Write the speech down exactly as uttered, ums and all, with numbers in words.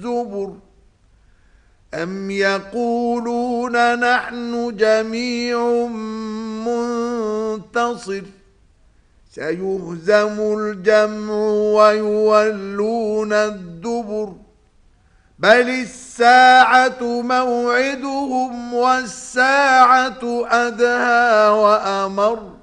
الزبر أم يقولون نحن جميع منتصر سيهزم الجمع ويولون الدبر بل الساعة موعدهم والساعة أدهى وأمر